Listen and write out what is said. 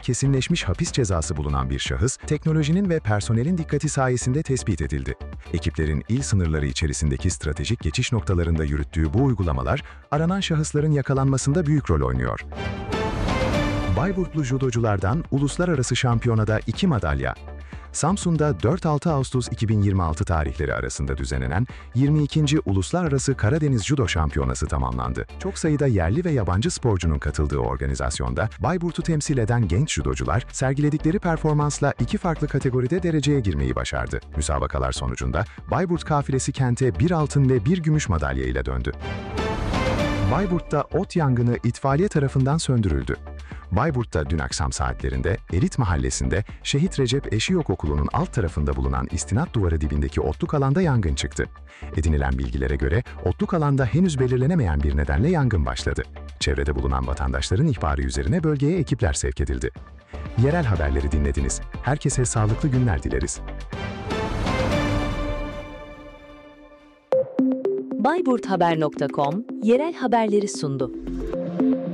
kesinleşmiş hapis cezası bulunan bir şahıs, teknolojinin ve personelin dikkati sayesinde tespit edildi. Ekiplerin il sınırları içerisindeki stratejik geçiş noktalarında yürüttüğü bu uygulamalar, aranan şahısların yakalanmasında büyük rol oynuyor. Bayburtlu judoculardan uluslararası şampiyonada 2 madalya. Samsun'da 4-6 Ağustos 2026 tarihleri arasında düzenlenen 22. Uluslararası Karadeniz Judo Şampiyonası tamamlandı. Çok sayıda yerli ve yabancı sporcunun katıldığı organizasyonda Bayburt'u temsil eden genç judocular sergiledikleri performansla 2 farklı kategoride dereceye girmeyi başardı. Müsabakalar sonucunda Bayburt kafilesi kente 1 altın ve 1 gümüş madalya ile döndü. Bayburt'ta ot yangını itfaiye tarafından söndürüldü. Bayburt'ta dün akşam saatlerinde Erit Mahallesi'nde Şehit Recep Eşiyok Okulu'nun alt tarafında bulunan istinat duvarı dibindeki otluk alanda yangın çıktı. Edinilen bilgilere göre otluk alanda henüz belirlenemeyen bir nedenle yangın başladı. Çevrede bulunan vatandaşların ihbarı üzerine bölgeye ekipler sevk edildi. Yerel haberleri dinlediniz. Herkese sağlıklı günler dileriz. bayburthaber.com yerel haberleri sundu.